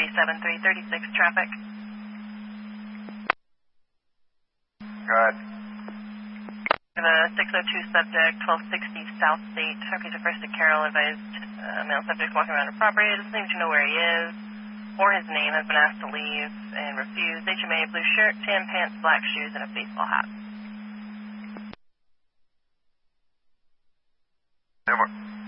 B7336 traffic. Go ahead. The 602 subject, 1260 South State. Okay, so first to Carroll advised male subject walking around the property. Doesn't seem to know where he is or his name. Has been asked to leave and refused. HMA, blue shirt, tan pants, black shoes, and a baseball hat. Over.